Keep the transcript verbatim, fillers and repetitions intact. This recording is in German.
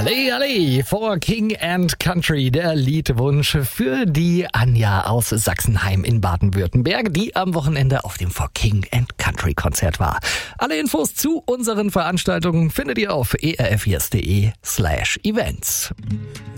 Alle, alle, for King and Country, der Liedwunsch für die Anja aus Sachsenheim in Baden-Württemberg, die am Wochenende auf dem For King and Country Konzert war. Alle Infos zu unseren Veranstaltungen findet ihr auf erfjes.de slash events.